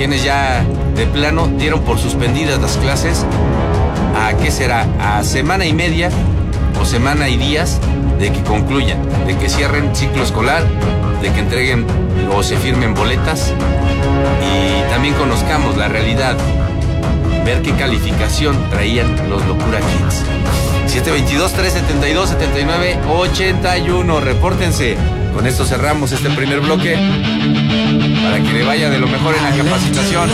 quienes ya de plano dieron por suspendidas las clases a, ¿qué será?, a semana y media o semana y días de que concluyan, de que cierren ciclo escolar, de que entreguen o se firmen boletas y también conozcamos la realidad, ver qué calificación traían los Locura Kids. 722-372-7981, repórtense. Con esto cerramos este primer bloque para que le vaya de lo mejor en la capacitación.